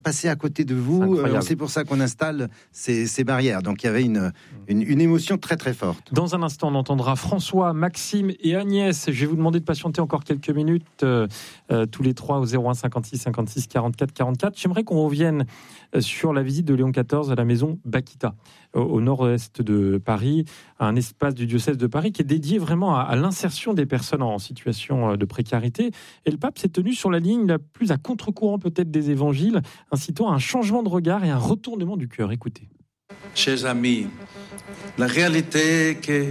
passer à côté de vous. C'est pour ça qu'on installe ces barrières. Donc il y avait une émotion très très forte. Dans un instant, on entendra François, Maxime et Agnès. Je vais vous demander de patienter encore quelques minutes, tous les trois au 01 56 56 44 44. J'aimerais qu'on revienne sur la visite de Léon XIV à la maison Bakita, au nord-est de Paris, un espace du diocèse de Paris qui est dédié vraiment à l'insertion des personnes en situation de précarité. Et le pape s'est tenu sur la ligne la plus à contre-courant peut-être des évangiles, incitant à un changement de regard et un retournement du cœur. Écoutez. Chers amis, la réalité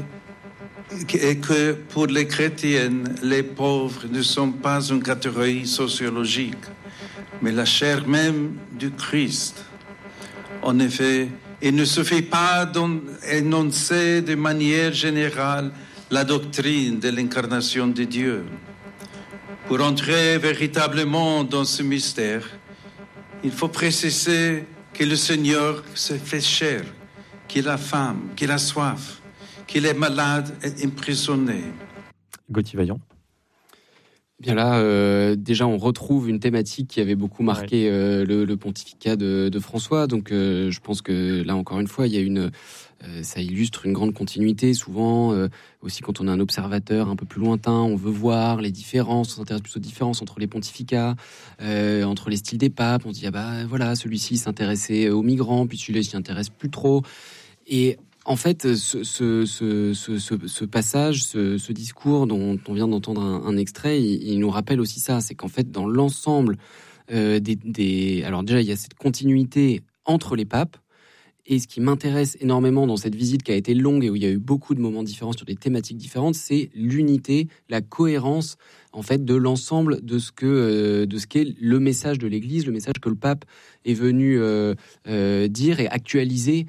est que pour les chrétiennes, les pauvres ne sont pas une catégorie sociologique, mais la chair même du Christ. En effet, il ne suffit pas d'énoncer de manière générale la doctrine de l'incarnation de Dieu. Pour entrer véritablement dans ce mystère, il faut préciser que le Seigneur se fait chair, qu'il a faim, qu'il a soif, qu'il est malade et emprisonné. Gauthier Vaillant. Bien là, déjà, on retrouve une thématique qui avait beaucoup marqué le pontificat de François. Donc, je pense que là, encore une fois, il y a ça illustre une grande continuité. Souvent, aussi quand on est un observateur un peu plus lointain, on veut voir les différences, on s'intéresse plus aux différences entre les pontificats, entre les styles des papes. On se dit, voilà, celui-ci s'intéressait aux migrants, puis celui-là, il s'y intéresse plus trop. Et en fait, ce passage, ce discours dont on vient d'entendre un extrait, il nous rappelle aussi ça. C'est qu'en fait, dans l'ensemble alors déjà, il y a cette continuité entre les papes. Et ce qui m'intéresse énormément dans cette visite qui a été longue et où il y a eu beaucoup de moments différents sur des thématiques différentes, c'est l'unité, la cohérence en fait de l'ensemble de ce qu'est le message de l'Église, le message que le pape est venu dire et actualiser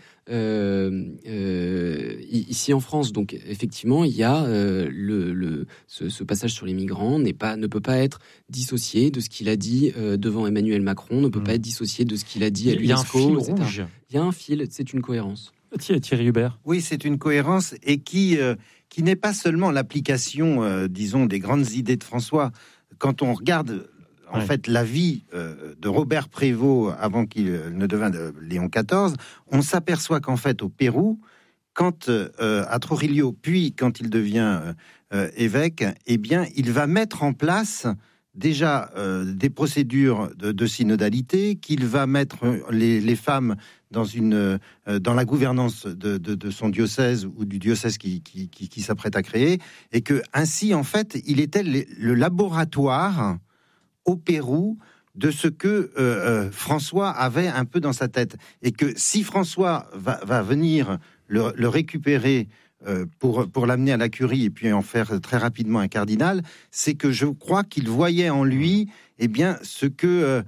ici en France. Donc effectivement, il y a ce passage sur les migrants ne peut pas être dissocié de ce qu'il a dit devant Emmanuel Macron, ne peut pas être dissocié de ce qu'il a dit à l'UNESCO. Il y a un fil rouge. Il y a un fil, c'est une cohérence. Thierry Hubert. Oui, c'est une cohérence et qui n'est pas seulement l'application, disons, des grandes idées de François. Quand on regarde en fait la vie de Robert Prévost avant qu'il ne devint Léon XIV, on s'aperçoit qu'en fait au Pérou, quand à Trujillo, puis quand il devient évêque, eh bien, il va mettre en place déjà des procédures de synodalité, qu'il va mettre les femmes dans la gouvernance de son diocèse ou du diocèse qui s'apprête à créer, et que ainsi en fait il était le laboratoire au Pérou de ce que François avait un peu dans sa tête, et que si François va venir le récupérer pour l'amener à la curie et puis en faire très rapidement un cardinal, c'est que je crois qu'il voyait en lui ce que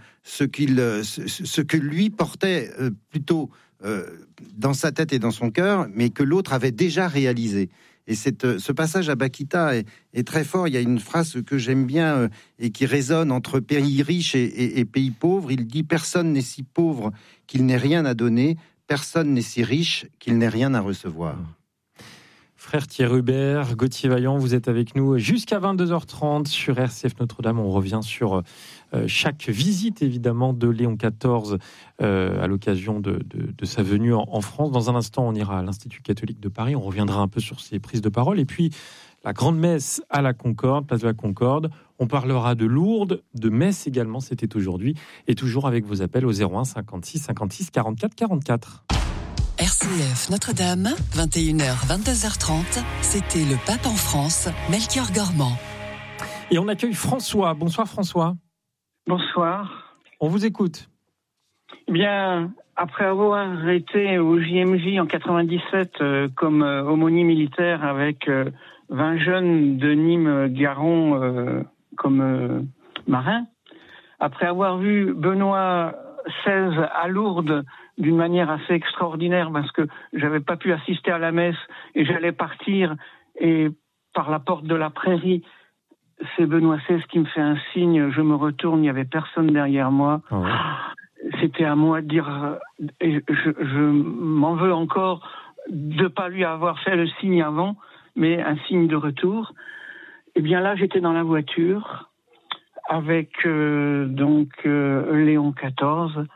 lui portait plutôt dans sa tête et dans son cœur, mais que l'autre avait déjà réalisé. Et ce passage à Bakita est très fort. Il y a une phrase que j'aime bien et qui résonne entre pays riches et pays pauvres. Il dit « Personne n'est si pauvre qu'il n'ait rien à donner, personne n'est si riche qu'il n'ait rien à recevoir ». Frère Thierry Hubert, Gauthier Vaillant, vous êtes avec nous jusqu'à 22h30 sur RCF Notre-Dame. On revient sur chaque visite, évidemment, de Léon XIV à l'occasion de sa venue en France. Dans un instant, on ira à l'Institut catholique de Paris. On reviendra un peu sur ses prises de parole. Et puis, la grande messe à la Concorde, place de la Concorde. On parlera de Lourdes, de Metz également, c'était aujourd'hui. Et toujours avec vos appels au 01 56 56 44 44. RCF Notre-Dame, 21h, 22h30, c'était le pape en France, Melchior Gormand. Et on accueille François. Bonsoir François. Bonsoir. On vous écoute. Eh bien, après avoir été au JMJ en 97 comme aumônier militaire avec 20 jeunes de Nîmes-Garon comme marins, après avoir vu Benoît XVI à Lourdes d'une manière assez extraordinaire parce que j'avais pas pu assister à la messe et j'allais partir et par la porte de la prairie, c'est Benoît XVI qui me fait un signe, je me retourne, il n'y avait personne derrière moi. Oh ouais. C'était à moi de dire, et je m'en veux encore de pas lui avoir fait le signe avant, mais un signe de retour. Et bien là, j'étais dans la voiture avec Léon XIV.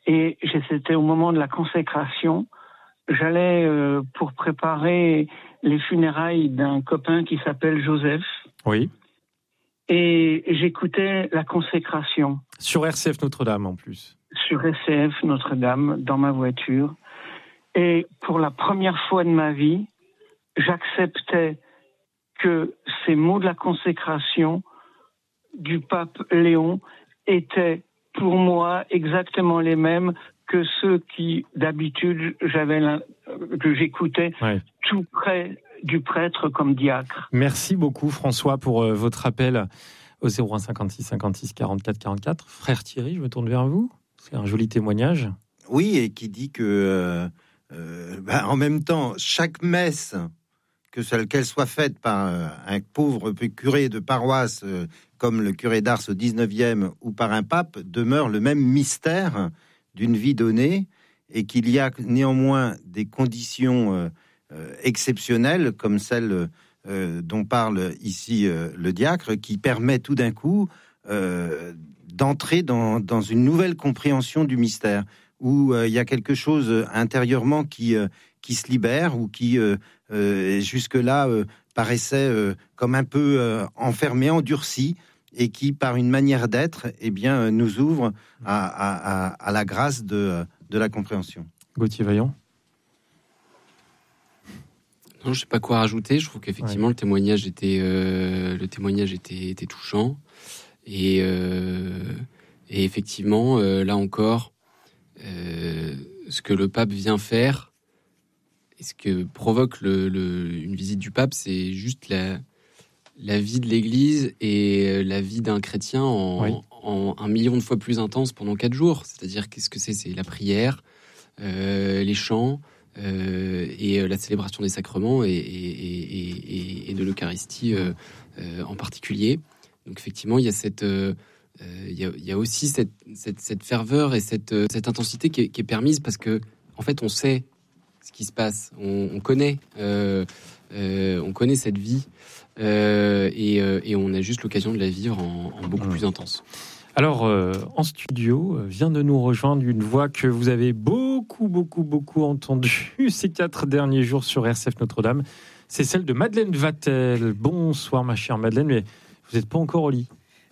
Et c'était au moment de la consécration. J'allais pour préparer les funérailles d'un copain qui s'appelle Joseph. Oui. Et j'écoutais la consécration. Sur RCF Notre-Dame en plus. Sur RCF Notre-Dame, dans ma voiture. Et pour la première fois de ma vie, j'acceptais que ces mots de la consécration du pape Léon étaient pour moi exactement les mêmes que ceux qui, d'habitude, que j'écoutais tout près du prêtre comme diacre. Merci beaucoup François pour votre appel au 01 56 56 44 44. Frère Thierry, je me tourne vers vous. C'est un joli témoignage. Oui, et qui dit que en même temps, chaque messe, qu'elle soit faite par un pauvre curé de paroisse comme le curé d'Ars au 19e ou par un pape, demeure le même mystère d'une vie donnée, et qu'il y a néanmoins des conditions exceptionnelles comme celle dont parle ici le diacre, qui permet tout d'un coup d'entrer dans une nouvelle compréhension du mystère, où il y a quelque chose intérieurement qui se libère, ou qui jusque-là paraissait comme un peu enfermé, endurci, et qui, par une manière d'être, nous ouvre à la grâce de la compréhension. Gauthier Vaillant. Non, je sais pas quoi rajouter. Je trouve qu'effectivement le témoignage était touchant, et effectivement là encore, ce que le pape vient faire, et ce que provoque une visite du pape, c'est juste la vie de l'Église et la vie d'un chrétien en 1 million de fois plus intense pendant 4 jours. C'est-à-dire, qu'est-ce que c'est ? C'est la prière, les chants, et la célébration des sacrements et de l'Eucharistie en particulier. Donc effectivement, il y a il y a aussi cette ferveur et cette intensité qui est permise parce que en fait on sait ce qui se passe, on connaît cette vie, et on a juste l'occasion de la vivre en beaucoup plus intense. Alors, en studio, vient de nous rejoindre une voix que vous avez beaucoup entendue ces 4 derniers jours sur RCF Notre-Dame. C'est celle de Madeleine Vatel. Bonsoir, ma chère Madeleine, mais vous n'êtes pas encore au lit.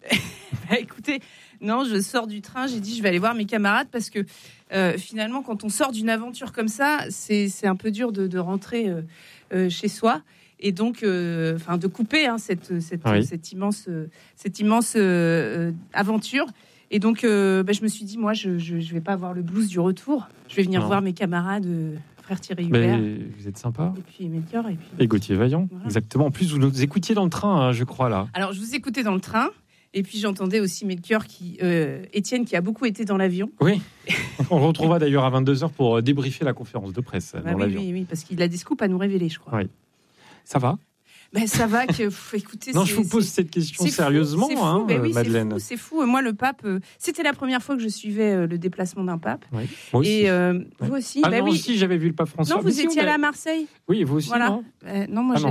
Écoutez, non, je sors du train, j'ai dit je vais aller voir mes camarades parce que finalement, quand on sort d'une aventure comme ça, c'est un peu dur de rentrer chez soi. Et donc, de couper cette immense aventure. Et donc, je me suis dit, moi, je vais pas avoir le blues du retour. Je vais venir voir mes camarades, frère Thierry Hubert. Vous êtes sympa. Et puis Melchior. Et Gauthier Vaillant, voilà. Exactement. En plus, vous nous écoutiez dans le train, je crois, là. Alors, je vous écoutais dans le train. Et puis, j'entendais aussi Melchior, Étienne, qui a beaucoup été dans l'avion. Oui. On le retrouvera d'ailleurs à 22h pour débriefer la conférence de presse dans l'avion. Oui, parce qu'il a des scoops à nous révéler, je crois. Oui. Ça va ? Ça va écoutez. Non, je vous pose cette question sérieusement, fou, Madeleine. C'est fou. Moi, le pape, c'était la première fois que je suivais le déplacement d'un pape. Oui. Moi aussi. Et vous aussi. Moi aussi, j'avais vu le pape François. Non, vous étiez allé à Marseille. Oui, vous aussi. Voilà. Non, moi,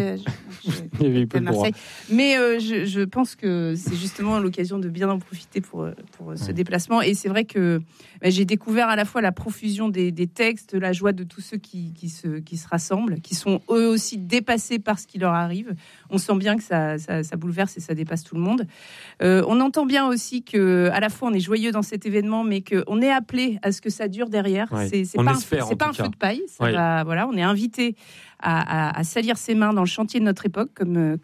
j'ai à Marseille. Mais je pense que c'est justement l'occasion de bien en profiter pour ce déplacement. Et c'est vrai que j'ai découvert à la fois la profusion des textes, la joie de tous ceux qui se rassemblent, qui sont eux aussi dépassés par ce qui leur arrive. On sent bien que ça bouleverse et ça dépasse tout le monde. On entend bien aussi que à la fois on est joyeux dans cet événement, mais qu'on est appelé à ce que ça dure derrière. Ouais. C'est pas un feu de paille. On est invité à salir ses mains dans le chantier de notre époque, comme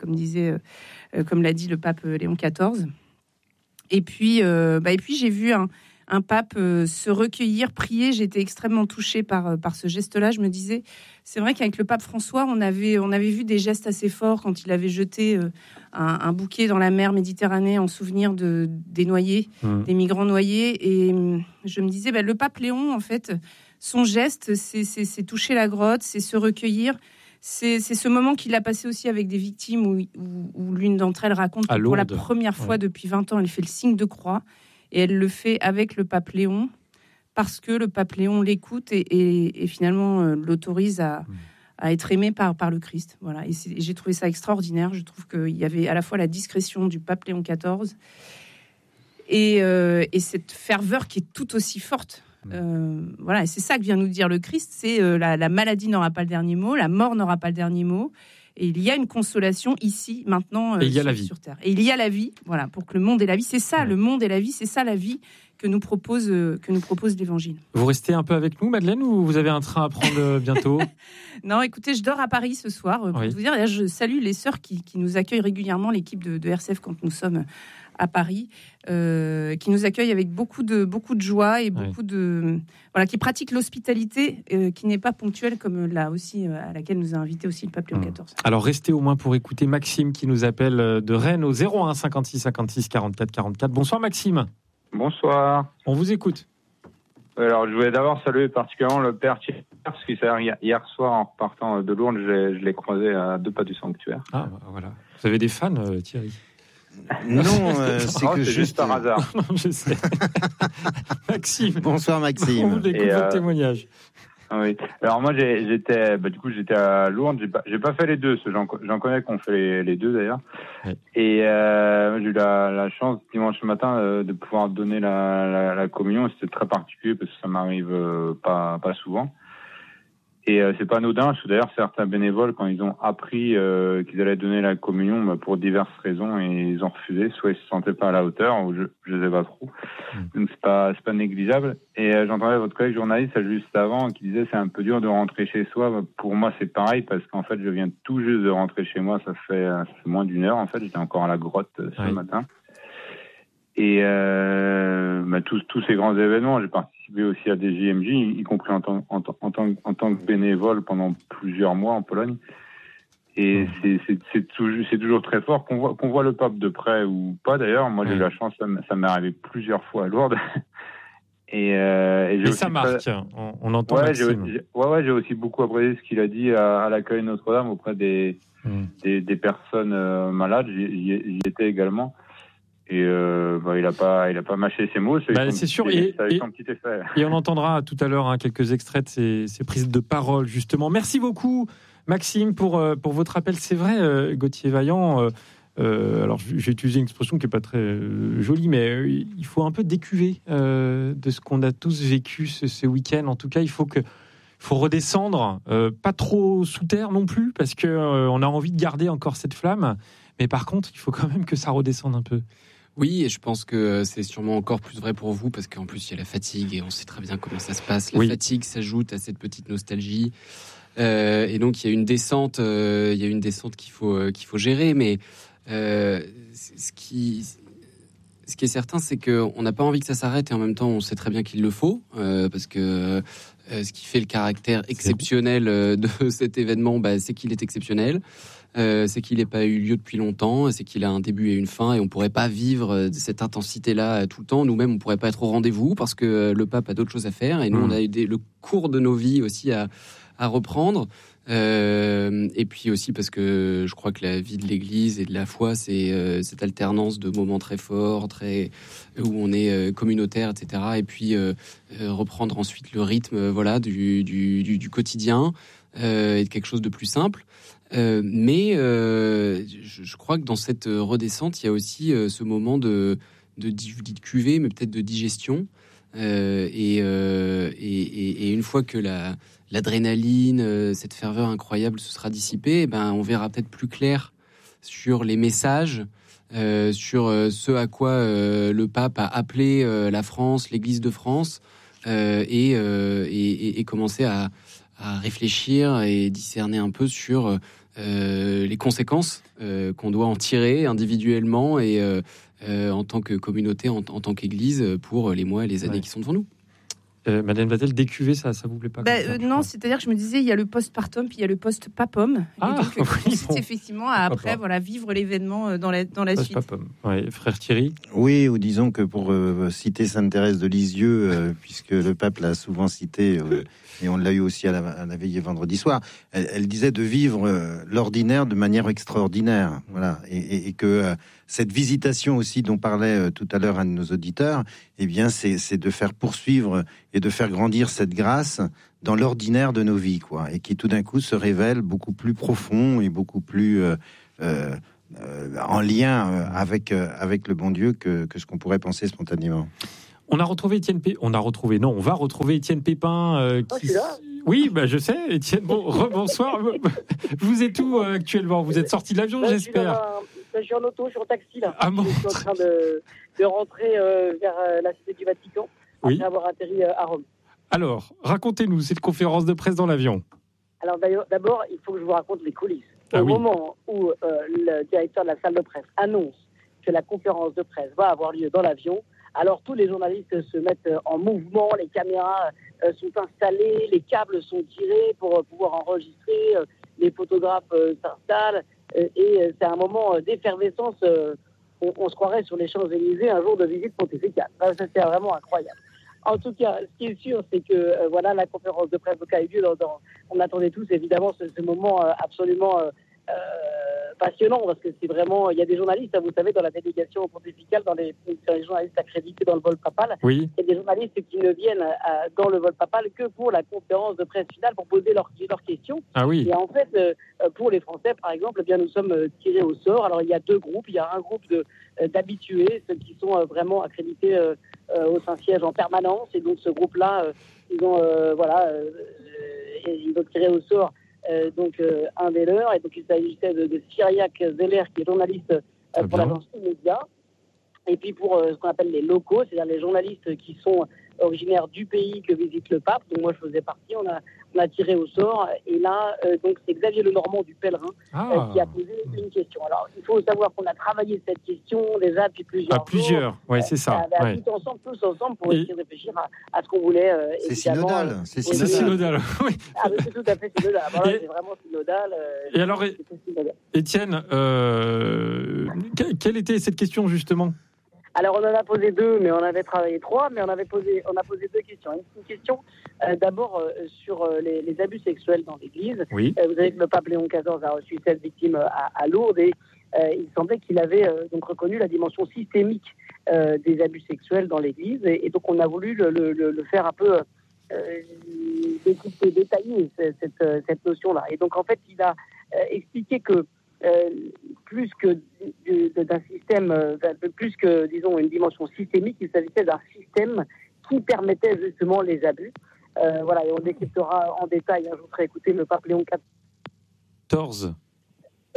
l'a dit le pape Léon XIV. Et puis j'ai vu un pape se recueillir, prier. J'étais extrêmement touchée par ce geste-là. Je me disais, c'est vrai qu'avec le pape François, on avait vu des gestes assez forts quand il avait jeté un bouquet dans la mer Méditerranée en souvenir des noyés, des migrants noyés. Et je me disais, le pape Léon, en fait, son geste, c'est toucher la grotte, c'est se recueillir. C'est ce moment qu'il a passé aussi avec des victimes où l'une d'entre elles raconte que pour la première fois depuis 20 ans, elle fait le signe de croix. Et elle le fait avec le pape Léon, parce que le pape Léon l'écoute et finalement l'autorise à être aimé par le Christ. Voilà. Et j'ai trouvé ça extraordinaire. Je trouve qu'il y avait à la fois la discrétion du pape Léon XIV et cette ferveur qui est tout aussi forte Voilà, et c'est ça que vient nous dire le Christ, c'est la maladie n'aura pas le dernier mot, la mort n'aura pas le dernier mot, et il y a une consolation ici, maintenant, et il y a la vie. sur terre. Et il y a la vie, voilà, pour que le monde et la vie, c'est ça, le monde et la vie, c'est ça la vie que nous propose l'Évangile. Vous restez un peu avec nous, Madeleine, ou vous avez un train à prendre bientôt? Non, écoutez, je dors à Paris ce soir, pour vous dire. D'ailleurs, je salue les sœurs qui nous accueillent régulièrement, l'équipe de RCF quand nous sommes à Paris, qui nous accueillent avec beaucoup de joie et beaucoup qui pratiquent l'hospitalité, qui n'est pas ponctuelle comme là aussi à laquelle nous a invité aussi le pape Léon XIV. Alors restez au moins pour écouter Maxime qui nous appelle de Rennes au 01 56 56 44 44. Bonsoir Maxime. Bonsoir. On vous écoute. Alors, je voulais d'abord saluer particulièrement le père Thierry, parce qu'il hier soir, en repartant de Lourdes, je l'ai croisé à 2 pas du sanctuaire. Ah, voilà. Vous avez des fans, Thierry? Non, c'est que juste par hasard. Non, je sais. Maxime. Bonsoir Maxime. On découvre votre témoignage. Oui. Alors moi j'étais à Lourdes, j'ai pas fait les deux, j'en connais qu'on fait les deux d'ailleurs. Oui. Et j'ai eu la chance dimanche matin de pouvoir donner la communion. C'était très particulier parce que ça m'arrive pas souvent. Et c'est pas anodin, parce que d'ailleurs certains bénévoles, quand ils ont appris qu'ils allaient donner la communion, pour diverses raisons, et ils ont refusé, soit ils se sentaient pas à la hauteur, ou je sais pas trop. Donc c'est pas négligeable. Et j'entendais votre collègue journaliste juste avant qui disait c'est un peu dur de rentrer chez soi. Pour moi c'est pareil, parce qu'en fait je viens tout juste de rentrer chez moi, ça fait moins d'1 heure en fait, j'étais encore à la grotte ce matin. Et tous ces grands événements, j'ai participé aussi à des JMJ, y compris en tant que bénévole pendant plusieurs mois en Pologne. Et c'est toujours très fort qu'on voit le pape de près ou pas d'ailleurs. Moi j'ai eu la chance, ça m'est arrivé plusieurs fois à Lourdes. Et ça marque, on entend Maxime. J'ai aussi beaucoup apprécié ce qu'il a dit à l'accueil de Notre-Dame auprès des personnes malades. J'y étais également. Et il a pas mâché ses mots. C'est sûr. Et on entendra tout à l'heure quelques extraits de ces prises de parole justement. Merci beaucoup Maxime pour votre appel. C'est vrai, Gauthier Vaillant. Alors j'ai utilisé une expression qui est pas très jolie, mais il faut un peu décuver de ce qu'on a tous vécu ce week-end. En tout cas, il faut redescendre, pas trop sous terre non plus, parce que on a envie de garder encore cette flamme. Mais par contre, il faut quand même que ça redescende un peu. Oui, et je pense que c'est sûrement encore plus vrai pour vous, parce qu'en plus, il y a la fatigue, et on sait très bien comment ça se passe. La fatigue s'ajoute à cette petite nostalgie. Et donc, il y a une descente qu'il faut gérer. Mais ce qui est certain, c'est qu'on n'a pas envie que ça s'arrête, et en même temps, on sait très bien qu'il le faut, parce que ce qui fait le caractère exceptionnel de cet événement, c'est qu'il est exceptionnel. C'est qu'il n'ait pas eu lieu depuis longtemps, c'est qu'il a un début et une fin, et on ne pourrait pas vivre cette intensité-là tout le temps. Nous-mêmes, on ne pourrait pas être au rendez-vous, parce que le pape a d'autres choses à faire, et nous, on a le cours de nos vies aussi à reprendre. Et puis aussi parce que je crois que la vie de l'Église et de la foi, c'est cette alternance de moments très forts, où on est communautaire, etc. Et puis reprendre ensuite le rythme, du quotidien, et de quelque chose de plus simple. Mais je crois que dans cette redescente, il y a aussi ce moment de cuvée, mais peut-être de digestion. Et une fois que l'adrénaline, cette ferveur incroyable se sera dissipée, on verra peut-être plus clair sur les messages, sur ce à quoi le pape a appelé la France, l'Église de France, et commencer à réfléchir et discerner un peu sur les conséquences qu'on doit en tirer individuellement et en tant que communauté, en tant qu'Église, pour les mois et les années qui sont devant nous. Madame Vatel, décuver, ça vous plaît pas? Non, c'est-à-dire que je me disais, il y a le postpartum, puis il y a le post-papum. C'est effectivement à après vivre l'événement dans la suite. Frère Thierry? Oui, ou disons que pour citer Sainte Thérèse de Lisieux, puisque le pape l'a souvent cité, et on l'a eu aussi à la veillée vendredi soir, elle disait de vivre l'ordinaire de manière extraordinaire. Voilà. Et que cette visitation aussi dont parlait tout à l'heure un de nos auditeurs, eh bien, c'est de faire poursuivre et de faire grandir cette grâce dans l'ordinaire de nos vies, quoi, et qui tout d'un coup se révèle beaucoup plus profond et beaucoup plus en lien avec le bon Dieu que ce qu'on pourrait penser spontanément. On va retrouver Étienne Pépin. Je suis là. Oui, je sais, Étienne. Bonsoir. Vous êtes où actuellement ? Vous êtes sorti de l'avion, j'espère. Je suis en auto, je suis en taxi là. Ah bon. Je suis en train de rentrer vers la cité du Vatican après avoir atterri à Rome. Alors, racontez-nous cette conférence de presse dans l'avion. Alors d'abord, il faut que je vous raconte les coulisses. Au moment où le directeur de la salle de presse annonce que la conférence de presse va avoir lieu dans l'avion, alors tous les journalistes se mettent en mouvement, les caméras sont installées, les câbles sont tirés pour pouvoir enregistrer, les photographes s'installent, et c'est un moment d'effervescence. On se croirait sur les Champs-Élysées un jour de visite pontificale. Ça, c'est vraiment incroyable. En tout cas, ce qui est sûr, c'est que la conférence de presse a eu lieu. On attendait tous évidemment ce moment absolument passionnant, parce que c'est vraiment, il y a des journalistes, vous savez, dans la délégation pontificale, dans les journalistes accrédités dans le vol papal, il y a des journalistes qui ne viennent dans le vol papal que pour la conférence de presse finale, pour poser leurs questions. Et en fait, pour les Français, par exemple, nous sommes tirés au sort. Alors il y a deux groupes. Il y a un groupe d'habitués, ceux qui sont vraiment accrédités au Saint-Siège en permanence, et donc ce groupe-là, ils ont tiré au sort un des leurs, et donc il s'agissait de Cyriaque Zeller, qui est journaliste pour l'agence Immédia. Et puis pour ce qu'on appelle les locaux, c'est-à-dire les journalistes qui sont originaires du pays que visite le pape, donc moi je faisais partie, on a tiré au sort, et là donc c'est Xavier Lenormand du Pèlerin qui a posé une question. Alors il faut savoir qu'on a travaillé cette question déjà depuis plusieurs jours. Oui, c'est ça. Tous ensemble pour essayer de réfléchir à ce qu'on voulait. C'est synodal. C'est synodal. Oui. C'est tout à fait synodal. C'est vraiment synodal. Et alors, Étienne, quelle était cette question justement ? Alors, on en a posé deux, mais on avait travaillé trois, mais on a posé deux questions. Une question, d'abord, sur les abus sexuels dans l'Église. Oui. Vous savez que le pape Léon XIV a reçu 7 victimes à Lourdes, et il semblait qu'il avait donc reconnu la dimension systémique des abus sexuels dans l'Église, et donc on a voulu le faire un peu détailler cette notion-là. Et donc, en fait, il a expliqué que plus que d'un système, plus que, disons, une dimension systémique, il s'agissait d'un système qui permettait justement les abus. Et on décryptera en détail. Je vous ferai écouter le pape Léon XIV. Comment ?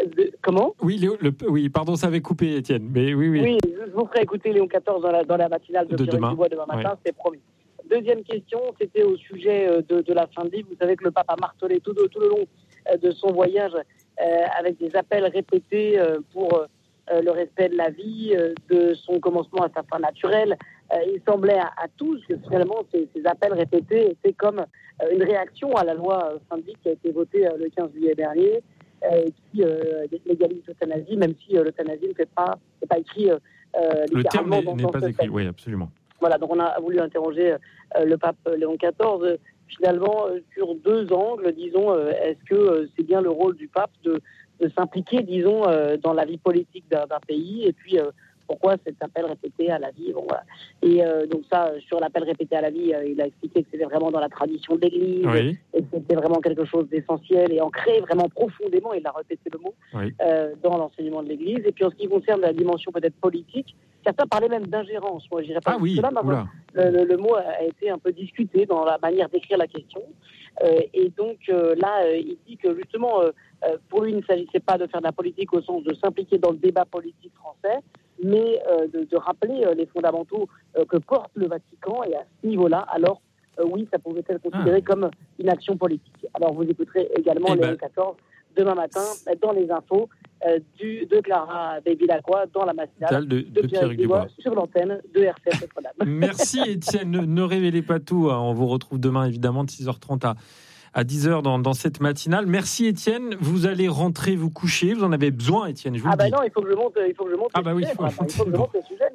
Oui, pardon, ça avait coupé, Étienne. Mais oui. Oui, je vous ferai écouter Léon XIV dans la matinale de demain. Demain matin, c'est promis. Deuxième question, c'était au sujet de la fin de vie. Vous savez que le pape a martelé tout le long de son voyage avec des appels répétés pour le respect de la vie, de son commencement à sa fin naturelle. Il semblait à tous que finalement ces appels répétés étaient comme une réaction à la loi fin de vie qui a été votée le 15 juillet dernier, qui légalise l'euthanasie, même si l'euthanasie n'est pas écrit le terme n'est pas écrit, oui, absolument. Voilà, donc on a voulu interroger le pape Léon XIV, finalement, sur deux angles, disons. Est-ce que c'est bien le rôle du pape de s'impliquer, disons, dans la vie politique d'un pays, et puis pourquoi cet appel répété à la vie, Et donc ça, sur l'appel répété à la vie, il a expliqué que c'était vraiment dans la tradition de l'Église, et que c'était vraiment quelque chose d'essentiel et ancré vraiment profondément, il a répété le mot, dans l'enseignement de l'Église. Et puis en ce qui concerne la dimension peut-être politique, certains parlaient même d'ingérence. Moi, je dirais pas cela, mais le mot a été un peu discuté dans la manière d'écrire la question. Et donc là, il dit que justement, pour lui, il ne s'agissait pas de faire de la politique au sens de s'impliquer dans le débat politique français, mais de rappeler les fondamentaux que porte le Vatican. Et à ce niveau-là, alors oui, ça pouvait être considéré comme une action politique. Alors vous écouterez également Léon XIV demain matin dans les infos de Clara Bévilacqua dans la matinale de Pierre-Hugues Dubois sur l'antenne de RCF Notre-Dame. Merci Étienne, ne révélez pas tout. On vous retrouve demain évidemment de 6h30 à 10h dans cette matinale. Merci Étienne, vous allez rentrer vous coucher, vous en avez besoin Étienne, je vous le dis. Non, il faut que je monte le sujet. Il faut que je monte le sujet,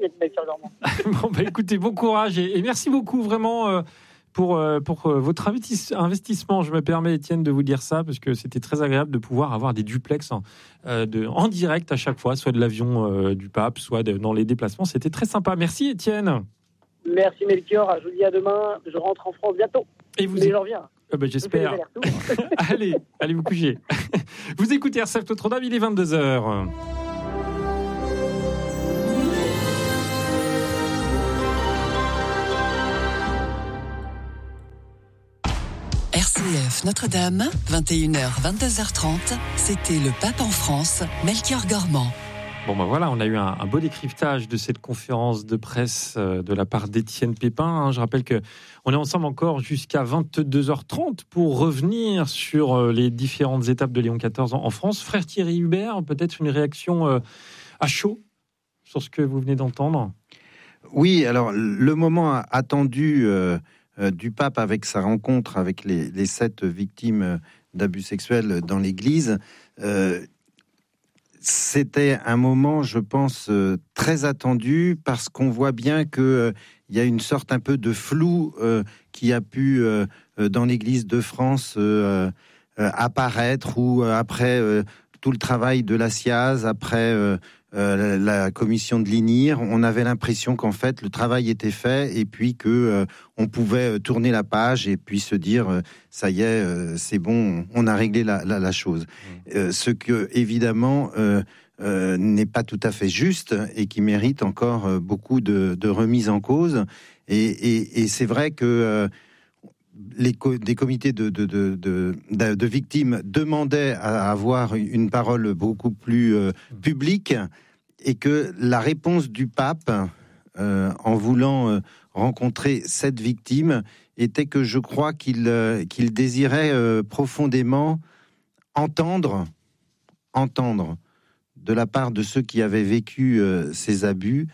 Écoutez, bon courage et merci beaucoup vraiment pour votre investissement. Je me permets, Étienne, de vous dire ça, parce que c'était très agréable de pouvoir avoir des duplex en direct à chaque fois, soit de l'avion du pape, soit dans les déplacements. C'était très sympa. Merci, Étienne. Merci, Melchior. Je vous dis à demain. Je rentre en France bientôt. Et vous j'en reviens. J'espère. allez vous coucher. Vous écoutez RCF Notre-Dame, il est 22h. RCF Notre-Dame, 21h, 22h30, c'était le Pape en France, Melchior Gormand. Bon ben voilà, on a eu un beau décryptage de cette conférence de presse de la part d'Étienne Pépin. Je rappelle qu'on est ensemble encore jusqu'à 22h30 pour revenir sur les différentes étapes de Léon XIV en France. Frère Thierry Hubert, peut-être une réaction à chaud sur ce que vous venez d'entendre? Oui, alors le moment attendu du pape avec sa rencontre avec les 7 victimes d'abus sexuels dans l'Église, c'était un moment, je pense, très attendu parce qu'on voit bien qu'il y a une sorte un peu de flou qui a pu, dans l'Église de France, apparaître, ou après tout le travail de la SIAZ, après la commission de l'INIR, on avait l'impression qu'en fait le travail était fait et puis que on pouvait tourner la page et puis se dire ça y est, c'est bon, on a réglé la chose. Ce que évidemment n'est pas tout à fait juste et qui mérite encore beaucoup de remises en cause. Et c'est vrai que des comités de victimes demandaient à avoir une parole beaucoup plus publique, et que la réponse du pape, en voulant rencontrer cette victime, était que je crois qu'il désirait profondément entendre de la part de ceux qui avaient vécu ces abus,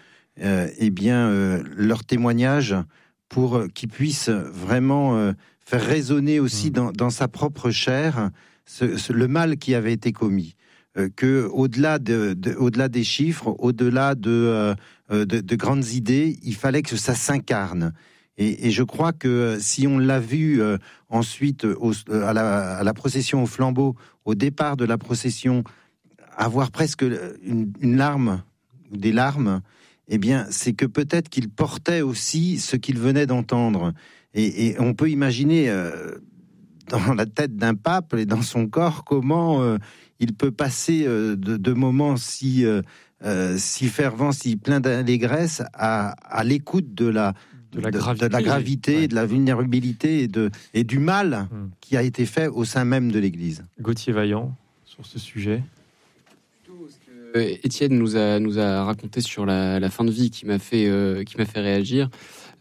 leur témoignage, pour qu'ils puissent vraiment faire résonner aussi dans sa propre chair le mal qui avait été commis. Que au-delà des chiffres, au-delà de grandes idées, il fallait que ça s'incarne. Et je crois que si on l'a vu ensuite à la procession au flambeau, au départ de la procession, avoir presque une larme ou des larmes, eh bien, c'est que peut-être qu'il portait aussi ce qu'il venait d'entendre. Et on peut imaginer dans la tête d'un pape et dans son corps comment il peut passer de moments si fervents, si pleins d'allégresse, à l'écoute de la gravité, ouais, de la vulnérabilité et du mal qui a été fait au sein même de l'Église. Gauthier Vaillant, sur ce sujet. Étienne nous a raconté sur la fin de vie qui m'a fait réagir,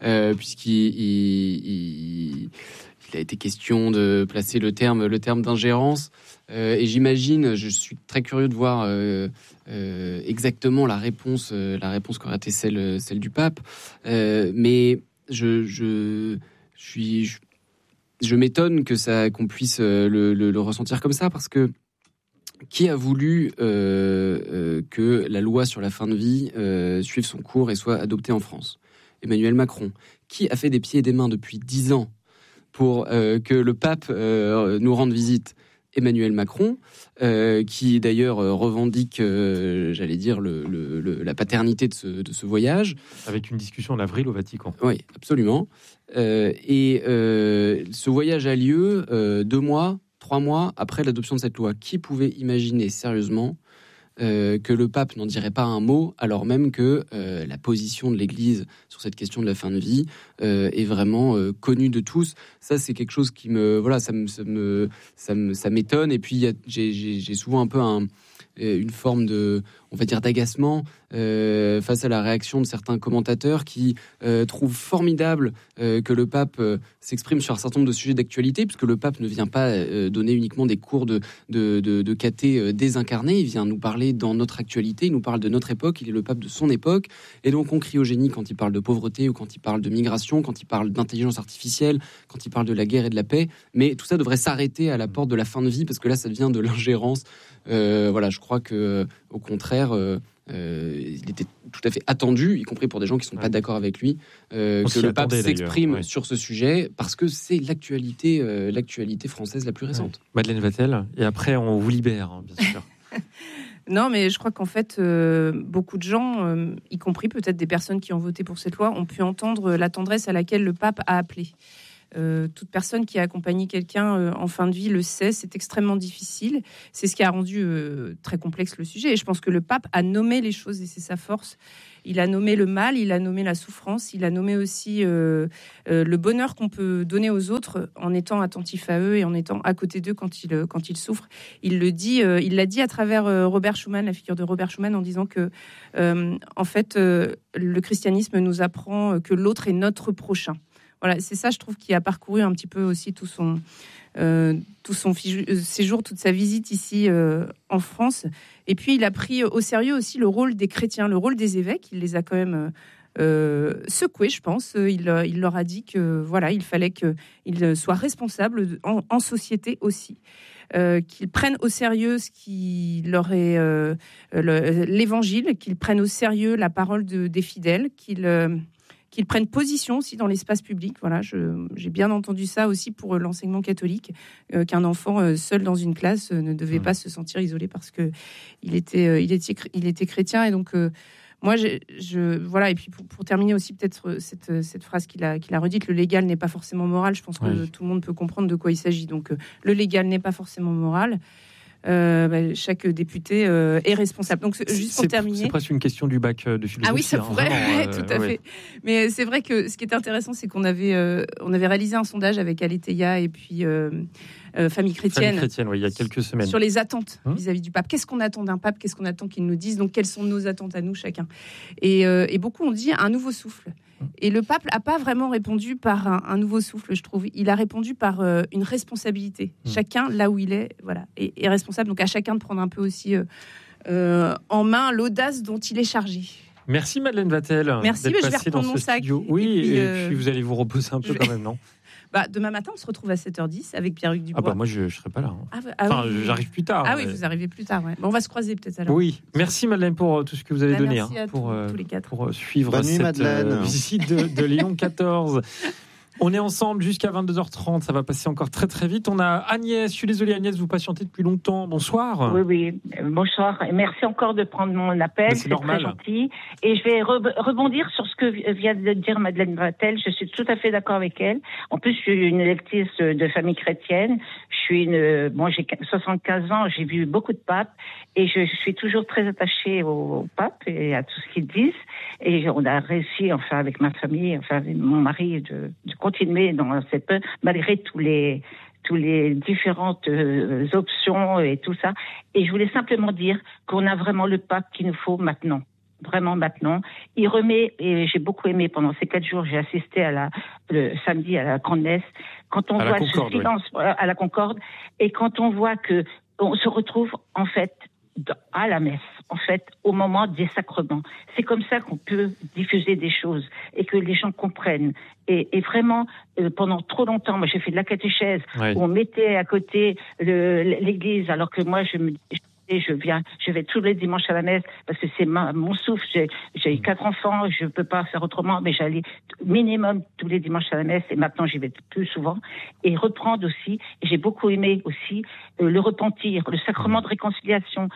puisqu'il a été question de placer le terme d'ingérence, et j'imagine, je suis très curieux de voir exactement la réponse qu'aurait été celle du pape, mais je m'étonne qu'on puisse le ressentir comme ça, parce que qui a voulu que la loi sur la fin de vie suive son cours et soit adoptée en France? Emmanuel Macron. Qui a fait des pieds et des mains depuis 10 ans pour que le pape nous rende visite? Emmanuel Macron, qui d'ailleurs revendique, j'allais dire, la paternité de ce voyage. Avec une discussion en avril au Vatican. Oui, absolument. Et ce voyage a lieu 2 mois, 3 mois après l'adoption de cette loi. Qui pouvait imaginer sérieusement que le pape n'en dirait pas un mot, alors même que la position de l'Église sur cette question de la fin de vie est vraiment connue de tous? Ça, c'est quelque chose qui ça m'étonne. Et puis j'ai souvent un peu une forme on va dire, d'agacement face à la réaction de certains commentateurs qui trouvent formidable que le pape s'exprime sur un certain nombre de sujets d'actualité, puisque le pape ne vient pas donner uniquement des cours de caté désincarné, il vient nous parler dans notre actualité, il nous parle de notre époque, il est le pape de son époque, et donc on crie au génie quand il parle de pauvreté, ou quand il parle de migration, quand il parle d'intelligence artificielle, quand il parle de la guerre et de la paix, mais tout ça devrait s'arrêter à la porte de la fin de vie, parce que là ça devient de l'ingérence. Je crois que au contraire, il était tout à fait attendu, y compris pour des gens qui ne sont pas d'accord avec lui, que le pape s'exprime sur ce sujet, parce que c'est l'actualité française la plus récente. Ouais. Madeleine Vatel, et après on vous libère, bien sûr. Non, mais je crois qu'en fait, beaucoup de gens, y compris peut-être des personnes qui ont voté pour cette loi, ont pu entendre la tendresse à laquelle le pape a appelé. Toute personne qui a accompagné quelqu'un en fin de vie le sait, c'est extrêmement difficile. C'est ce qui a rendu très complexe le sujet. Et je pense que le pape a nommé les choses et c'est sa force. Il a nommé le mal, il a nommé la souffrance, il a nommé aussi le bonheur qu'on peut donner aux autres en étant attentif à eux et en étant à côté d'eux quand ils souffrent. Il l'a dit à travers Robert Schuman, la figure de Robert Schuman, en disant que en fait, le christianisme nous apprend que l'autre est notre prochain. Voilà, c'est ça, je trouve, qui a parcouru un petit peu aussi tout son séjour, toute sa visite ici en France. Et puis, il a pris au sérieux aussi le rôle des chrétiens, le rôle des évêques. Il les a quand même secoués, je pense. Il leur a dit que voilà, il fallait qu'ils soient responsables en société aussi. Qu'ils prennent au sérieux ce qui leur est l'évangile, qu'ils prennent au sérieux la parole des fidèles, qu'ils prennent position aussi dans l'espace public. Voilà, j'ai bien entendu ça aussi pour l'enseignement catholique, qu'un enfant seul dans une classe ne devait pas se sentir isolé parce que il était chrétien. Et donc moi, voilà. Et puis pour terminer aussi peut-être cette phrase qu'il a redite, le légal n'est pas forcément moral. Je pense que tout le monde peut comprendre de quoi il s'agit. Donc le légal n'est pas forcément moral. Chaque député est responsable. Donc, juste pour terminer, c'est presque une question du bac de philosophie. Ah oui, ça pourrait, tout à fait. Mais c'est vrai que ce qui était intéressant, c'est qu'on avait réalisé un sondage avec Aletheia et puis Famille Chrétienne. Famille Chrétienne, oui, il y a quelques semaines. Sur les attentes vis-à-vis du pape. Qu'est-ce qu'on attend d'un pape ? Qu'est-ce qu'on attend qu'il nous dise ? Donc, quelles sont nos attentes à nous, chacun ? Et beaucoup ont dit un nouveau souffle. Et le pape n'a pas vraiment répondu par un nouveau souffle, je trouve. Il a répondu par une responsabilité. Chacun, là où il est, voilà, est responsable. Donc à chacun de prendre un peu aussi en main l'audace dont il est chargé. Merci Madeleine Vatel. Merci, mais je vais reprendre mon sac. Oui, et puis vous allez vous reposer un peu quand même, non ? Demain matin, on se retrouve à 7h10 avec Pierre-Luc Dubois. Moi, je ne serai pas là. Oui. J'arrive plus tard. Oui, vous arrivez plus tard. Ouais. Bon, on va se croiser peut-être alors. Oui, merci Madeleine pour tout ce que vous avez donné. Merci à tous les quatre. Pour suivre cette visite de Léon XIV. On est ensemble jusqu'à 22h30, ça va passer encore très très vite. On a Agnès, je suis désolé Agnès, vous patientez depuis longtemps. Bonsoir. Oui, bonsoir. Merci encore de prendre mon appel, c'est très gentil. Et je vais rebondir sur ce que vient de dire Madeleine Vatel. Je suis tout à fait d'accord avec elle. En plus, je suis une lectrice de famille chrétienne. J'ai 75 ans, j'ai vu beaucoup de papes et je suis toujours très attachée aux papes et à tout ce qu'ils disent. Et on a réussi, avec ma famille, avec mon mari, de continuer dans cette malgré tous les différentes options et tout ça. Et je voulais simplement dire qu'on a vraiment le pape qu'il nous faut maintenant. Vraiment maintenant. Il remet, et j'ai beaucoup aimé pendant ces 4 jours, j'ai assisté le samedi à la grande messe, quand on voit ce silence à la Concorde, et quand on voit que on se retrouve en fait à la messe, en fait, au moment des sacrements. C'est comme ça qu'on peut diffuser des choses et que les gens comprennent. Et vraiment, pendant trop longtemps, moi j'ai fait de la catéchèse, où on mettait à côté l'église, alors que moi je vais tous les dimanches à la messe parce que c'est mon souffle. J'ai 4 enfants, je peux pas faire autrement, mais j'allais minimum tous les dimanches à la messe et maintenant j'y vais plus souvent. Et reprendre aussi, et j'ai beaucoup aimé aussi le repentir, le sacrement de réconciliation.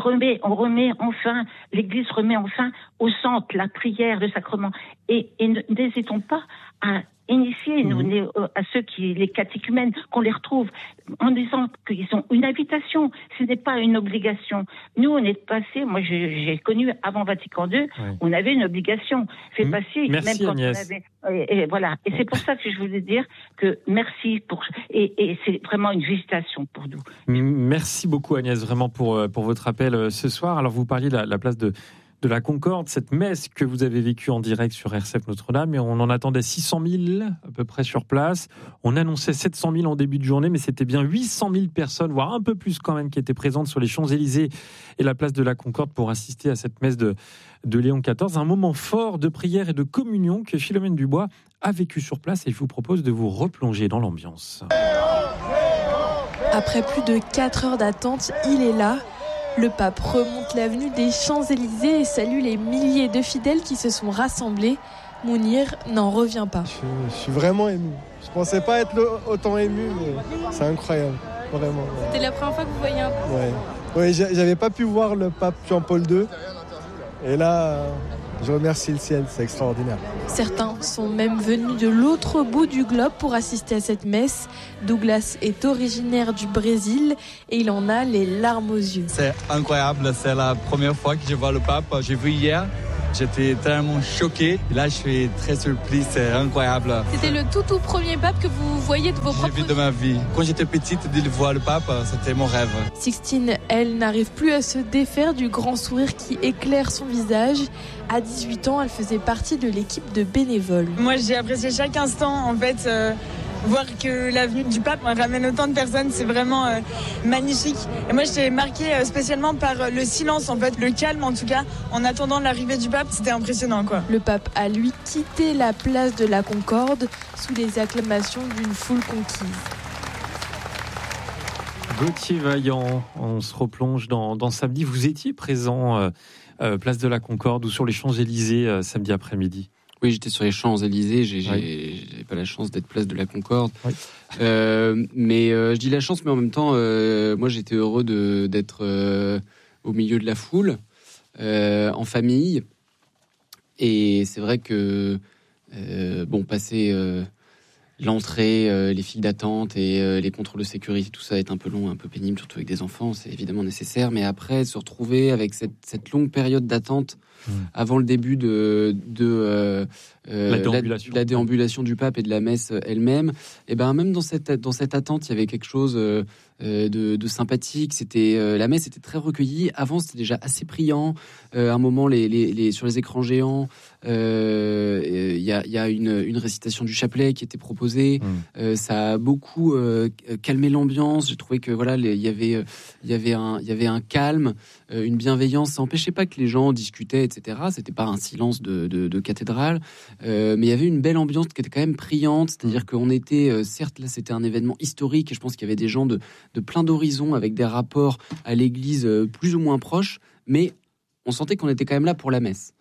L'Église remet enfin au centre la prière, le sacrement. Et n'hésitons pas à initier à ceux les catéchumènes, qu'on les retrouve en disant qu'ils ont une invitation, ce n'est pas une obligation. Nous, on est passé, moi j'ai connu avant Vatican II, on avait une obligation. Fait passer, merci, même quand Agnès. on avait. Et voilà. Et c'est pour ça que je voulais dire que merci et c'est vraiment une visitation pour nous. Merci beaucoup Agnès, vraiment pour votre appel ce soir. Alors vous parliez de la place de la Concorde, cette messe que vous avez vécue en direct sur RCF Notre-Dame, et on en attendait 600 000 à peu près sur place. On annonçait 700 000 en début de journée, mais c'était bien 800 000 personnes, voire un peu plus quand même, qui étaient présentes sur les Champs-Élysées et la place de la Concorde pour assister à cette messe de Léon XIV. Un moment fort de prière et de communion que Philomène Dubois a vécu sur place, et je vous propose de vous replonger dans l'ambiance. Après plus de 4 heures d'attente, il est là. Le pape remonte l'avenue des Champs-Élysées et salue les milliers de fidèles qui se sont rassemblés. Mounir n'en revient pas. Je suis vraiment ému. Je ne pensais pas être autant ému, mais c'est incroyable, vraiment. C'était la première fois que vous voyez un pape ? Oui, j'avais pas pu voir le pape Jean-Paul II. Et là, Je remercie le ciel, c'est extraordinaire. Certains sont même venus de l'autre bout du globe pour assister à cette messe. Douglas est originaire du Brésil et il en a les larmes aux yeux. C'est incroyable, c'est la première fois que je vois le pape. J'ai vu hier. J'étais tellement choqué. Là, je suis très surpris. C'est incroyable. C'était le tout premier pape que vous voyez de vos propres yeux. J'ai vu de ma vie. Quand j'étais petite, de voir le pape, c'était mon rêve. Sixtine, elle, n'arrive plus à se défaire du grand sourire qui éclaire son visage. À 18 ans, elle faisait partie de l'équipe de bénévoles. Moi, j'ai apprécié chaque instant, en fait. Voir que la venue du pape ramène autant de personnes, c'est vraiment magnifique. Et moi, j'étais marquée spécialement par le silence, en fait, le calme en tout cas, en attendant l'arrivée du pape, c'était impressionnant, quoi. Le pape a, lui, quitté la place de la Concorde sous les acclamations d'une foule conquise. Gauthier Vaillant, on se replonge dans samedi. Vous étiez présent place de la Concorde ou sur les Champs-Élysées samedi après-midi? Oui, j'étais sur les Champs-Élysées, j'ai pas la chance d'être place de la Concorde. Oui. Mais je dis la chance, mais en même temps, moi j'étais heureux d'être au milieu de la foule, en famille. Et c'est vrai que, passer l'entrée, les files d'attente et les contrôles de sécurité, tout ça est un peu long, un peu pénible, surtout avec des enfants, c'est évidemment nécessaire. Mais après, se retrouver avec cette longue période d'attente avant le début de la déambulation du pape et de la messe elle-même, et ben même dans cette attente, il y avait quelque chose de sympathique. C'était la messe était très recueillie. Avant, c'était déjà assez priant. À un moment, sur les écrans géants, il y a une récitation du chapelet qui était proposée. Ça a beaucoup calmé l'ambiance. J'ai trouvé que voilà, il y avait un calme, une bienveillance. Ça n'empêchait pas que les gens discutaient, etc. C'était pas un silence de cathédrale, mais il y avait une belle ambiance qui était quand même priante. C'est-à-dire qu'on était, certes, là, c'était un événement historique et je pense qu'il y avait des gens de plein d'horizons avec des rapports à l'église plus ou moins proches, mais on sentait qu'on était quand même là pour la messe.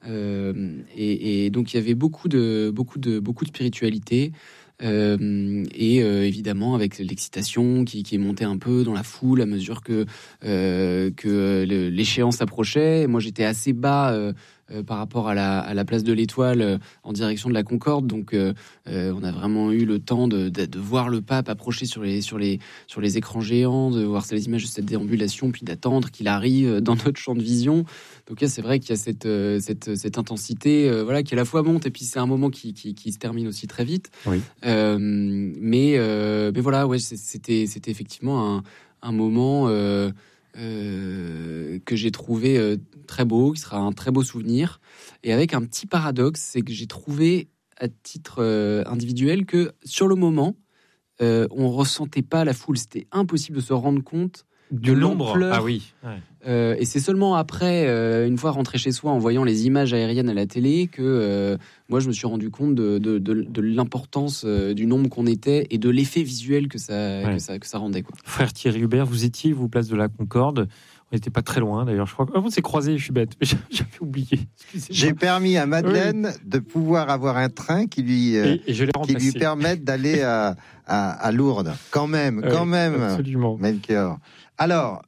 Et donc il y avait beaucoup de spiritualité. Évidemment avec l'excitation qui est montée un peu dans la foule à mesure que l'échéance approchait. Moi j'étais assez bas par rapport à la place de l'Étoile en direction de la Concorde, donc on a vraiment eu le temps de voir le pape approcher sur les écrans géants, de voir les images de cette déambulation, puis d'attendre qu'il arrive dans notre champ de vision. Donc là, c'est vrai qu'il y a cette intensité, voilà, qui à la fois monte et puis c'est un moment qui se termine aussi très vite. Oui. Mais voilà, ouais, c'était effectivement un moment que j'ai trouvé très beau, qui sera un très beau souvenir. Et avec un petit paradoxe, c'est que j'ai trouvé à titre individuel que sur le moment, on ressentait pas la foule. C'était impossible de se rendre compte de l'ampleur. Ah oui. Ouais. Et c'est seulement après, une fois rentré chez soi, en voyant les images aériennes à la télé, que moi je me suis rendu compte de l'importance du nombre qu'on était et de l'effet visuel que ça rendait, quoi. Frère Thierry Hubert, vous étiez, vous, place de la Concorde. On n'était pas très loin, d'ailleurs, je crois. On s'est croisés, je suis bête, mais j'avais oublié. J'ai permis à Madeleine de pouvoir avoir un train qui lui permette d'aller à Lourdes. Quand même. Absolument. Melchior. Alors,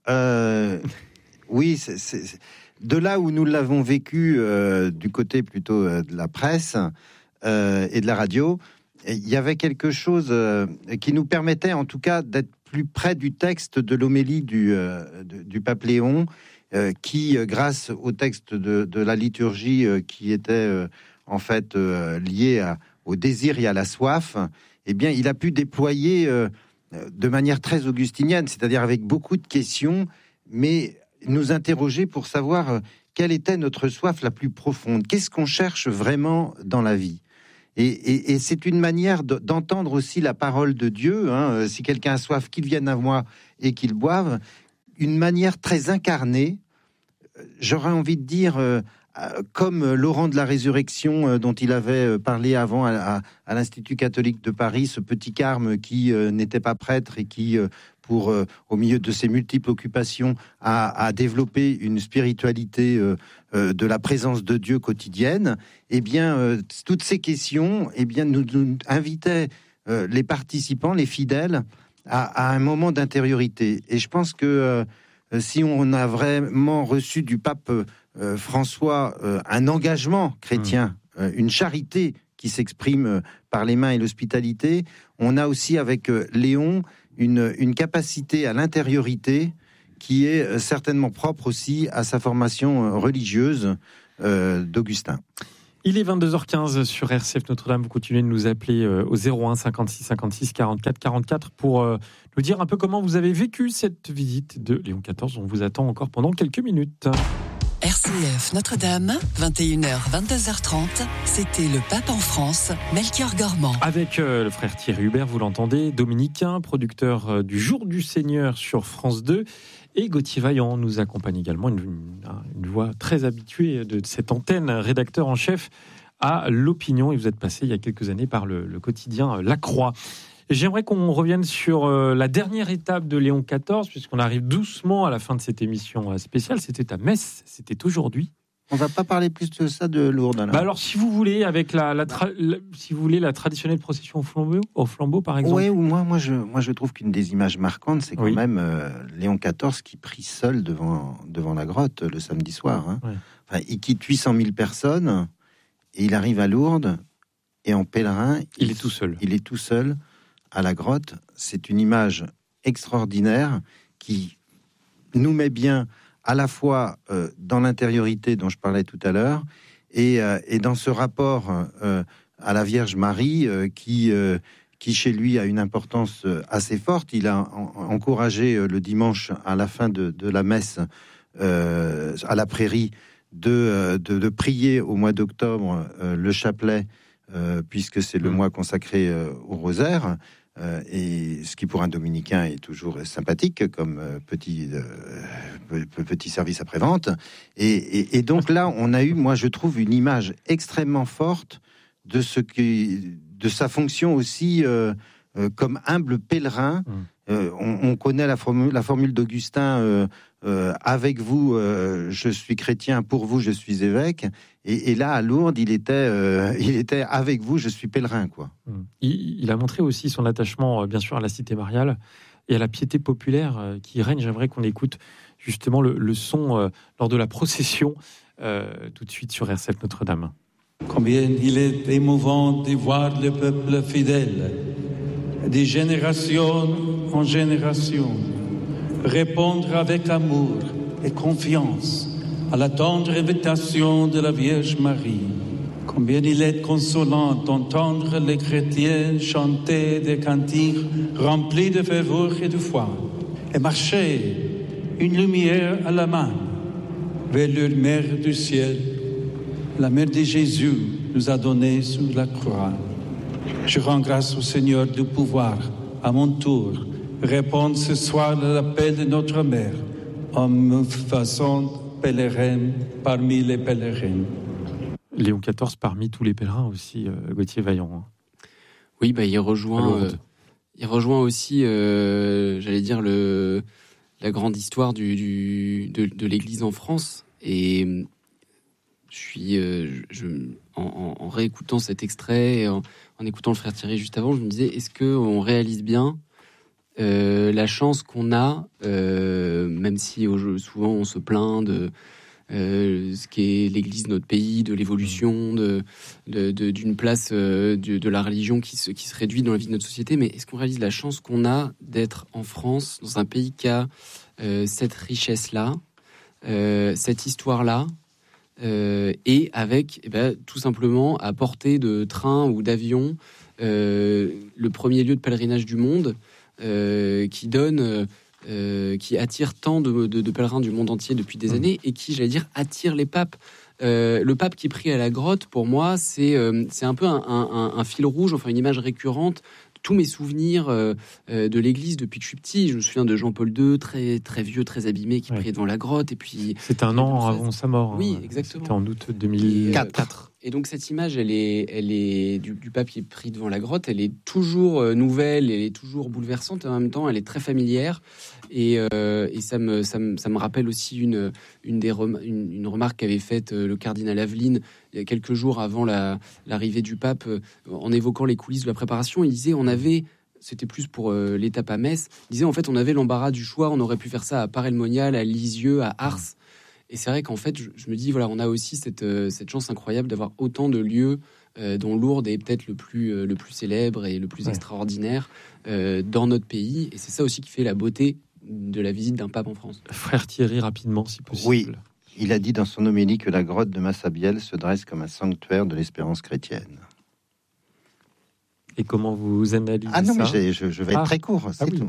oui, c'est de là où nous l'avons vécu, du côté plutôt de la presse et de la radio, il y avait quelque chose qui nous permettait, en tout cas, d'être plus près du texte de l'homélie du pape Léon, qui, grâce au texte de la liturgie qui était en fait lié au désir et à la soif, eh bien, il a pu déployer de manière très augustinienne, c'est-à-dire avec beaucoup de questions, mais nous interroger pour savoir quelle était notre soif la plus profonde. Qu'est-ce qu'on cherche vraiment dans la vie ? Et c'est une manière d'entendre aussi la parole de Dieu. Hein. Si quelqu'un a soif, qu'il vienne à moi et qu'il boive. Une manière très incarnée, j'aurais envie de dire, comme Laurent de la Résurrection dont il avait parlé avant à l'Institut catholique de Paris, ce petit carme qui n'était pas prêtre et qui, au milieu de ses multiples occupations, a développé une spiritualité de la présence de Dieu quotidienne. Eh bien, toutes ces questions, eh bien, nous invitaient les participants, les fidèles, à un moment d'intériorité. Et je pense que si on a vraiment reçu du pape François un engagement chrétien, une charité qui s'exprime par les mains et l'hospitalité, on a aussi avec Léon une capacité à l'intériorité qui est certainement propre aussi à sa formation religieuse d'Augustin. Il est 22h15 sur RCF Notre-Dame. Vous continuez de nous appeler au 01 56 56 44 44 pour nous dire un peu comment vous avez vécu cette visite de Léon XIV. On vous attend encore pendant quelques minutes. RCF Notre-Dame, 21h, 22h30, c'était le pape en France, Melchior Gormand. Avec le frère Thierry Hubert, vous l'entendez, dominicain, producteur du Jour du Seigneur sur France 2. Et Gauthier Vaillant nous accompagne également, une voix très habituée de cette antenne, rédacteur en chef à l'Opinion. Et vous êtes passé il y a quelques années par le quotidien La Croix. J'aimerais qu'on revienne sur la dernière étape de Léon XIV, puisqu'on arrive doucement à la fin de cette émission spéciale. C'était à Metz, c'était aujourd'hui. On va pas parler plus de ça de Lourdes. Alors, si vous voulez, avec la traditionnelle procession au flambeau, par exemple. Oui, moi je trouve qu'une des images marquantes, c'est quand même Léon XIV qui prie seul devant la grotte le samedi soir. Hein. Ouais. Enfin, il quitte 800 000 personnes et il arrive à Lourdes et en pèlerin, il est tout seul. Il est tout seul à la grotte. C'est une image extraordinaire qui nous met bien à la fois dans l'intériorité dont je parlais tout à l'heure et dans ce rapport à la Vierge Marie qui chez lui a une importance assez forte. Il a encouragé le dimanche à la fin de la messe à la prairie de prier au mois d'octobre le chapelet puisque c'est le mois consacré au rosaire. Et ce qui pour un dominicain est toujours sympathique comme petit service après-vente. Et donc là, on a eu, moi je trouve, une image extrêmement forte de sa fonction aussi comme humble pèlerin. On connaît la formule d'Augustin, avec vous, je suis chrétien, pour vous, je suis évêque. Et là, à Lourdes, il était avec vous, je suis pèlerin, quoi. Il a montré aussi son attachement, bien sûr, à la cité mariale et à la piété populaire qui règne. J'aimerais qu'on écoute justement le son lors de la procession, tout de suite sur RCF Notre-Dame. Combien il est émouvant de voir le peuple fidèle, de génération en génération, répondre avec amour et confiance à la tendre invitation de la Vierge Marie. Combien il est consolant d'entendre les chrétiens chanter des cantiques remplis de ferveur et de foi et marcher une lumière à la main vers leur mère du ciel, la mère de Jésus nous a donné sur la croix. Je rends grâce au Seigneur de pouvoir, à mon tour, répondre ce soir à l'appel de notre mère en me faisant pèlerin parmi les pèlerins. Léon XIV parmi tous les pèlerins aussi, Gauthier Vaillant. Oui, il rejoint aussi, j'allais dire, la grande histoire de l'Église en France. Et en réécoutant cet extrait, en écoutant le frère Thierry juste avant, je me disais, est-ce qu'on réalise bien la chance qu'on a, même si souvent on se plaint de ce qu'est l'Église de notre pays, de l'évolution, d'une place de la religion qui se réduit dans la vie de notre société, mais est-ce qu'on réalise la chance qu'on a d'être en France, dans un pays qui a cette richesse-là, cette histoire-là, et avec tout simplement à portée de train ou d'avion le premier lieu de pèlerinage du monde, qui attire tant de pèlerins du monde entier depuis des années et qui, j'allais dire, attire les papes. Le pape qui prie à la grotte, pour moi, c'est un peu un fil rouge, enfin une image récurrente. Tous mes souvenirs de l'Église depuis que je suis petit, je me souviens de Jean-Paul II, très très vieux, très abîmé, qui priait devant la grotte. Et puis c'est un an avant sa mort. Oui, exactement. C'était en août 2004. Et donc cette image, elle est du pape qui prie devant la grotte. Elle est toujours nouvelle, elle est toujours bouleversante. Et en même temps, elle est très familière. Et ça me rappelle aussi une remarque qu'avait faite le cardinal Aveline il y a quelques jours avant l'arrivée du pape, en évoquant les coulisses de la préparation. Il disait on avait c'était plus pour l'étape à Metz, disait en fait on avait l'embarras du choix, on aurait pu faire ça à Paray-le-Monial, à Lisieux, à Ars. Et c'est vrai qu'en fait, je me dis, voilà, on a aussi cette chance incroyable d'avoir autant de lieux dont Lourdes est peut-être le plus célèbre et le plus extraordinaire dans notre pays. Et c'est ça aussi qui fait la beauté de la visite d'un pape en France. Frère Thierry, rapidement, si possible. Oui, il a dit dans son homélie que la grotte de Massabielle se dresse comme un sanctuaire de l'espérance chrétienne. Et comment vous analysez ça? Ah non, mais je vais être très court, c'est tout.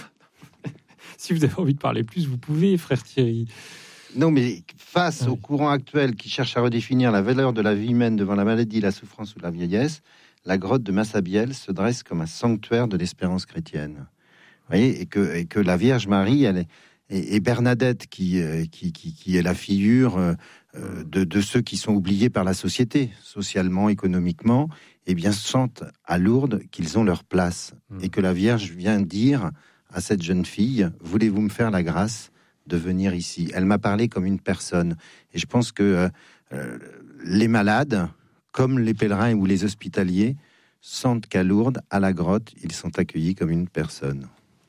Si vous avez envie de parler plus, vous pouvez, frère Thierry. Non, mais face au courant actuel qui cherche à redéfinir la valeur de la vie humaine devant la maladie, la souffrance ou la vieillesse, la grotte de Massabielle se dresse comme un sanctuaire de l'espérance chrétienne. Vous voyez, et que la Vierge Marie, et Bernadette, qui est la figure de ceux qui sont oubliés par la société, socialement, économiquement, eh bien, sentent à Lourdes qu'ils ont leur place. Et que la Vierge vient dire à cette jeune fille, voulez-vous me faire la grâce de venir ici? Elle m'a parlé comme une personne. Et je pense que les malades, comme les pèlerins ou les hospitaliers, sentent qu'à Lourdes, à la grotte, ils sont accueillis comme une personne.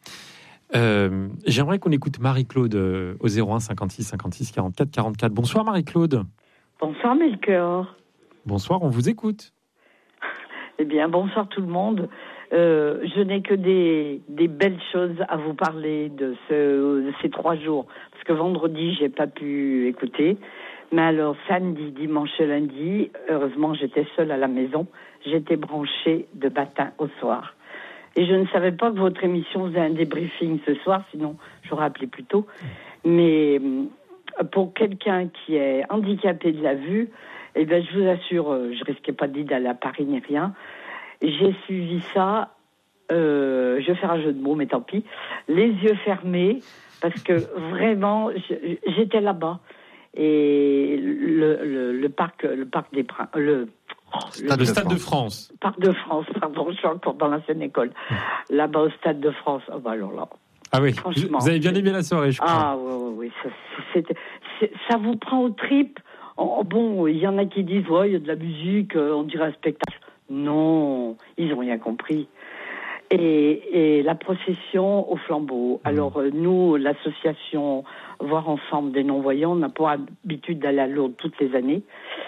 J'aimerais qu'on écoute Marie-Claude au 01 56 56 44 44. Bonsoir Marie-Claude. Bonsoir Melchior. Bonsoir, on vous écoute. Eh bien, bonsoir tout le monde. Je n'ai que des belles choses à vous parler de ces 3 jours. Parce que vendredi, j'ai pas pu écouter. Mais alors, samedi, dimanche et lundi, heureusement, j'étais seule à la maison. J'étais branchée de matin au soir. Et je ne savais pas que votre émission faisait un débriefing ce soir, sinon j'aurais appelé plus tôt. Mais pour quelqu'un qui est handicapé de la vue, eh ben, je vous assure, je risquais pas d'aller à Paris ni rien. J'ai suivi ça, je vais faire un jeu de mots, mais tant pis, les yeux fermés, parce que vraiment, j'étais là-bas. Et le parc des Princes, le Stade de France. Parc de France, pardon, je suis encore dans l'ancienne école. Là-bas au Stade de France, oh bah alors là. Ah oui, vous avez bien aimé la soirée, je crois. Ah oui, ça vous prend aux tripes. Bon, il y en a qui disent, ouais, il y a de la musique, on dirait un spectacle. Non, ils n'ont rien compris. Et la procession au flambeau. Alors, nous, l'association Voir Ensemble des Non-Voyants, on n'a pas l'habitude d'aller à Lourdes toutes les années.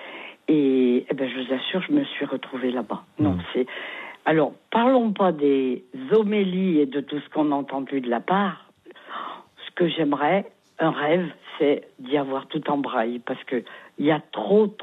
Et ben, je vous assure, je me suis retrouvée là-bas. Non, c'est... Alors, parlons pas des homélies et de tout ce qu'on a entendu de la part. Ce que j'aimerais, un rêve, c'est d'y avoir tout en braille. Parce que il y a trop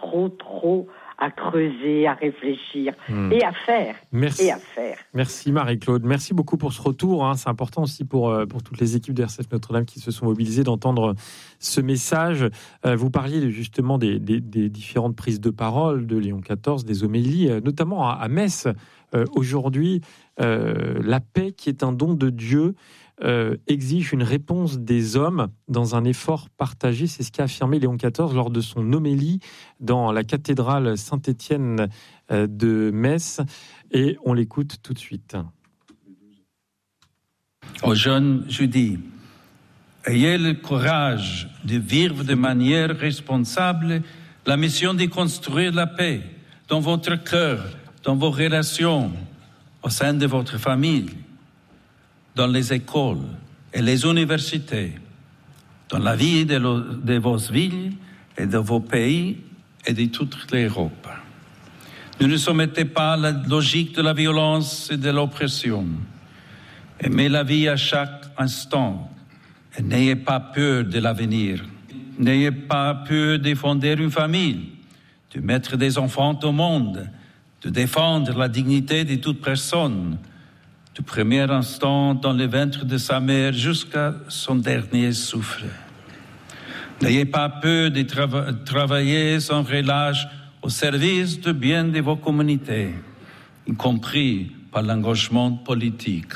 à creuser, à réfléchir et à faire. Merci. Merci Marie-Claude. Merci beaucoup pour ce retour. C'est important aussi pour toutes les équipes de RCF Notre-Dame qui se sont mobilisées d'entendre ce message. Vous parliez justement des différentes prises de parole de Léon XIV, des homélies, notamment à Metz. Aujourd'hui, la paix qui est un don de Dieu exige une réponse des hommes dans un effort partagé. C'est ce qu'a affirmé Léon XIV lors de son homélie dans la cathédrale Saint-Étienne de Metz. Et on l'écoute tout de suite. Aux jeunes, je dis, ayez le courage de vivre de manière responsable la mission de construire la paix dans votre cœur, dans vos relations, au sein de votre famille, dans les écoles et les universités, dans la vie de vos villes et de vos pays et de toute l'Europe. Ne soumettez pas à la logique de la violence et de l'oppression. Aimez la vie à chaque instant et n'ayez pas peur de l'avenir. N'ayez pas peur de fonder une famille, de mettre des enfants au monde, de défendre la dignité de toute personne, du premier instant dans le ventre de sa mère jusqu'à son dernier souffle. N'ayez pas peur de travailler sans relâche au service du bien de vos communautés, y compris par l'engagement politique.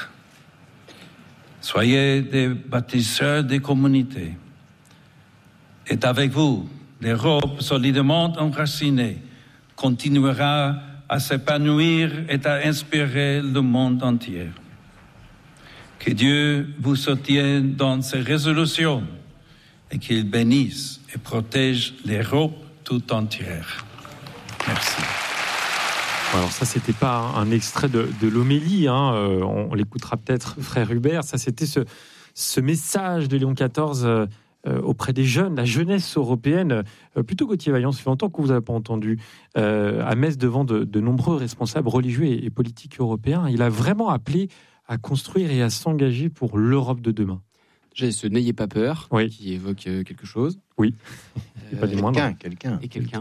Soyez des bâtisseurs des communautés. Et avec vous, l'Europe solidement enracinée continuera à s'épanouir et à inspirer le monde entier. Que Dieu vous soutienne dans ses résolutions et qu'il bénisse et protège l'Europe tout entière. Merci. Alors ça, c'était pas un extrait de l'homélie, on l'écoutera peut-être, frère Hubert. Ça, c'était ce message de Léon XIV auprès des jeunes, la jeunesse européenne. Plutôt Gauthier Vaillant, ça fait longtemps que vous n'avez pas entendu à Metz devant de nombreux responsables religieux et politiques européens. Il a vraiment appelé à construire et à s'engager pour l'Europe de demain. J'ai ce N'ayez pas peur qui évoque quelque chose. Oui, pas des moindres. Quelqu'un.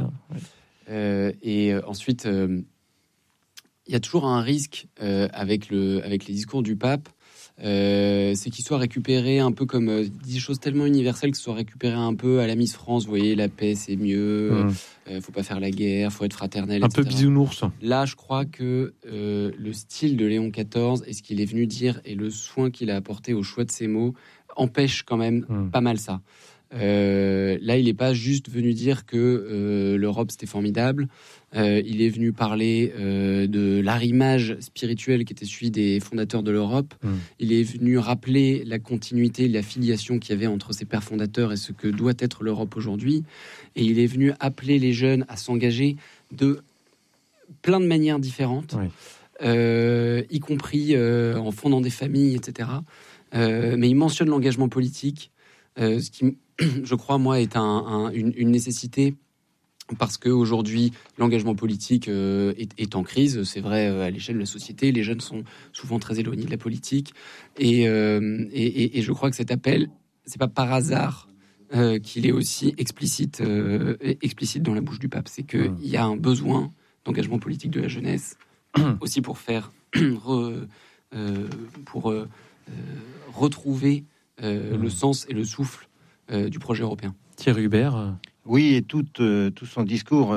Et ensuite, il y a toujours un risque avec les discours du pape, c'est qu'il soit récupéré un peu comme des choses tellement universelles, que ce soit récupéré un peu à la Miss France. Vous voyez, la paix c'est mieux, faut pas faire la guerre, faut être fraternel, etc. Un peu bisounours. Là, je crois que le style de Léon XIV et ce qu'il est venu dire et le soin qu'il a apporté au choix de ses mots empêche quand même pas mal ça. Là, il n'est pas juste venu dire que l'Europe c'était formidable. Il est venu parler de l'arrimage spirituel qui était celui des fondateurs de l'Europe. Il est venu rappeler la continuité, la filiation qu'il y avait entre ses pères fondateurs et ce que doit être l'Europe aujourd'hui. Et il est venu appeler les jeunes à s'engager de plein de manières différentes, y compris en fondant des familles, etc. Mais il mentionne l'engagement politique, ce qui, je crois, moi, est une nécessité. Parce qu'aujourd'hui, l'engagement politique est en crise. C'est vrai à l'échelle de la société. Les jeunes sont souvent très éloignés de la politique. Et je crois que cet appel, c'est pas par hasard qu'il est aussi explicite dans la bouche du pape. C'est qu'il y a un besoin d'engagement politique de la jeunesse, aussi pour faire retrouver le sens et le souffle du projet européen. Thierry Hubert. Oui, et tout son discours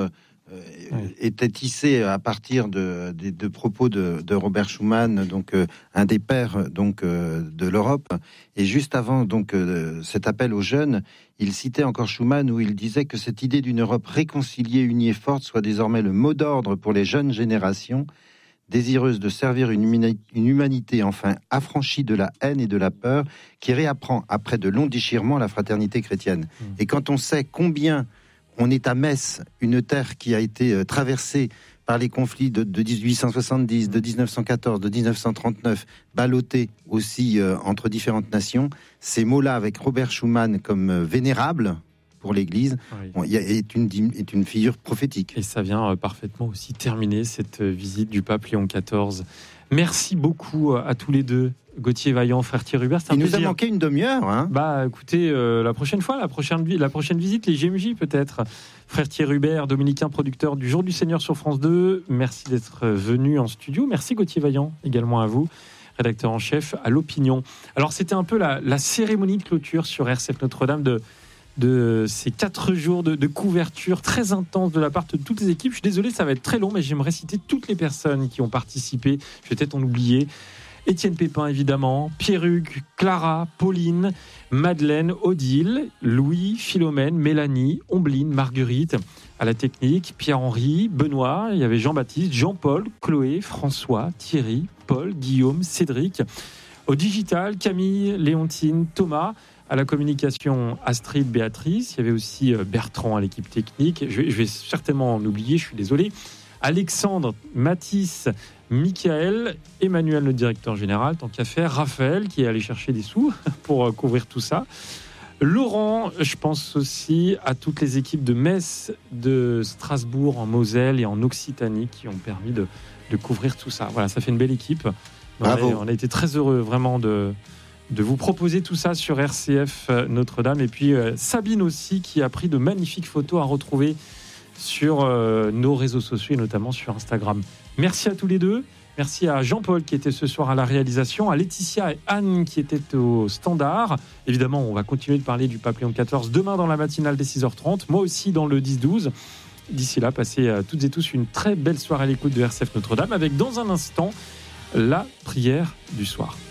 était tissé à partir de propos de Robert Schuman, donc un des pères de l'Europe. Et juste avant cet appel aux jeunes, il citait encore Schuman où il disait que cette idée d'une Europe réconciliée, unie et forte soit désormais le mot d'ordre pour les jeunes générations, désireuses de servir une humanité enfin affranchie de la haine et de la peur, qui réapprend après de longs déchirements la fraternité chrétienne. Et quand on sait combien on est à Metz, une terre qui a été traversée par les conflits de 1870, de 1914, de 1939, ballottée aussi entre différentes nations, ces mots-là avec Robert Schuman comme vénérable pour l'Église, est une figure prophétique. Et ça vient parfaitement aussi terminer cette visite du pape Léon XIV. Merci beaucoup à tous les deux, Gauthier Vaillant, frère Thierry Hubert. Il nous a manqué une demi-heure. Bah, écoutez, la prochaine fois, la prochaine visite, les GMJ peut-être. Frère Thierry Hubert, dominicain, producteur du Jour du Seigneur sur France 2. Merci d'être venu en studio. Merci Gauthier Vaillant, également à vous, rédacteur en chef à l'Opinion. Alors, c'était un peu la cérémonie de clôture sur RCF Notre-Dame de ces 4 jours de couverture très intense de la part de toutes les équipes. Je suis désolé, ça va être très long, mais j'aimerais citer toutes les personnes qui ont participé. Je vais peut-être en oublier. Étienne Pépin, évidemment, Pierruc, Clara, Pauline, Madeleine, Odile, Louis, Philomène, Mélanie, Ombline, Marguerite, à la technique, Pierre-Henri, Benoît, il y avait Jean-Baptiste, Jean-Paul, Chloé, François, Thierry, Paul, Guillaume, Cédric. Au digital, Camille, Léontine, Thomas. À la communication, Astrid, Béatrice. Il y avait aussi Bertrand à l'équipe technique. Je vais certainement en oublier, je suis désolé. Alexandre, Mathis, Michael, Emmanuel, le directeur général, tant qu'à faire. Raphaël, qui est allé chercher des sous pour couvrir tout ça. Laurent, je pense aussi à toutes les équipes de Metz, de Strasbourg, en Moselle et en Occitanie qui ont permis de couvrir tout ça. Voilà, ça fait une belle équipe. Bravo. On a été très heureux vraiment de vous proposer tout ça sur RCF Notre-Dame. Et puis Sabine aussi, qui a pris de magnifiques photos à retrouver sur nos réseaux sociaux et notamment sur Instagram. Merci à tous les deux. Merci à Jean-Paul qui était ce soir à la réalisation, à Laetitia et Anne qui étaient au standard. Évidemment, on va continuer de parler du pape Léon XIV demain dans la matinale des 6h30. Moi aussi dans le 10-12. D'ici là, passez toutes et tous une très belle soirée à l'écoute de RCF Notre-Dame avec dans un instant la prière du soir.